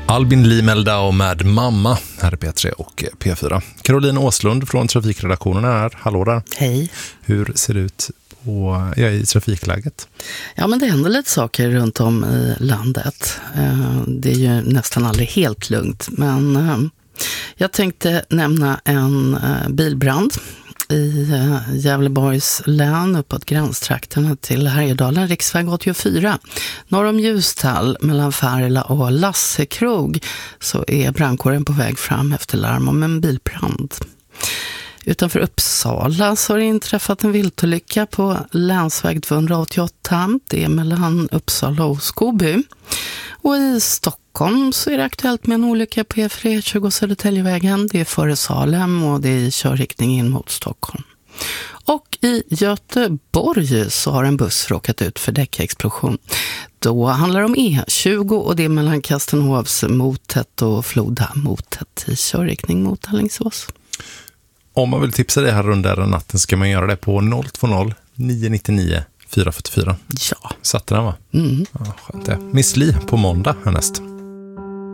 Albin Limeldau med Mamma här är P3 och P4. Caroline Åslund från trafikredaktionen är här. Hallå där. Hej. Hur ser det ut i trafikläget? Ja, men det händer lite saker runt om i landet. Det är ju nästan aldrig helt lugnt, men jag tänkte nämna en bilbrand i Gävleborgs län uppåt gränstrakterna till Härjedalen, riksväg 84. Norr om Ljusdal mellan Färila och Lassekrog så är brandkåren på väg fram efter larm om en bilbrand. Utanför Uppsala så har det inträffat en viltolycka på länsväg 288. Det är mellan Uppsala och Skoby. Och i Stockholm så är det aktuellt med en olycka på E4 Södertäljevägen. Det är före Salem och det är i körriktning in mot Stockholm. Och i Göteborg så har en buss råkat ut för däckexplosion. Då handlar det om E20 och det är mellan Kastenhovs Motet och Floda Motet i körriktning mot Alingsås. Om man vill tipsa dig här under natten ska man göra det på 020 999 444. Ja. Satte den, va? Ja, skönt det. Miss Li på måndag härnäst.